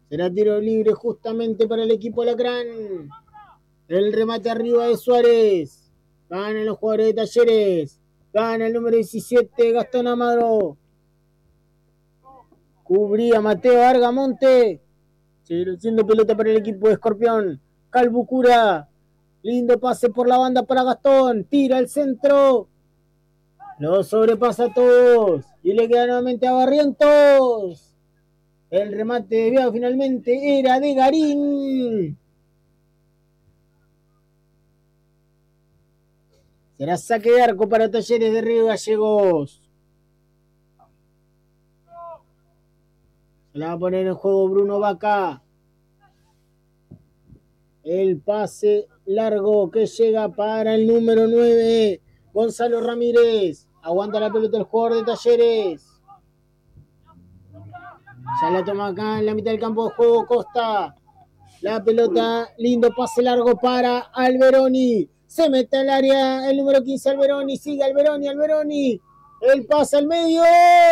Será tiro libre justamente para el equipo Alacrán. El remate arriba de Suárez. Ganan los jugadores de Talleres. Gana el número 17, Gastón Amaro. Cubría Mateo Argamonte. Siendo pelota para el equipo de Escorpión. Calbucura. Lindo pase por la banda para Gastón. Tira el centro. Lo sobrepasa a todos. Y le queda nuevamente a Barrientos. El remate desviado finalmente era de Garín. Será saque de arco para Talleres de Río Gallegos. Se la va a poner en juego Bruno Vaca. El pase largo que llega para el número 9. Gonzalo Ramírez. Aguanta la pelota el jugador de Talleres. Ya la toma acá en la mitad del campo de juego Costa. La pelota, lindo pase largo para Alberoni. Se mete al área el número 15 Alberoni. Sigue Alberoni. El pase al medio.